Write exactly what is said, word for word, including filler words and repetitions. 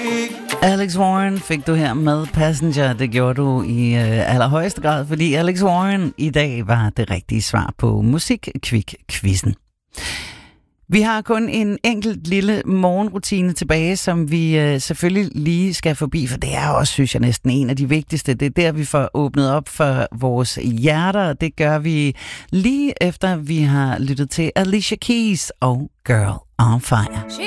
Alex Warren fik du her med Passenger. Det gjorde du i øh, allerhøjeste grad, fordi Alex Warren i dag var det rigtige svar på Musik-Kvik-quizzen. Vi har kun en enkelt lille morgenrutine tilbage, som vi øh, selvfølgelig lige skal forbi, for det er også, synes jeg, næsten en af de vigtigste. Det er der, vi får åbnet op for vores hjerter, og det gør vi lige efter, vi har lyttet til Alicia Keys og Girl on Fire.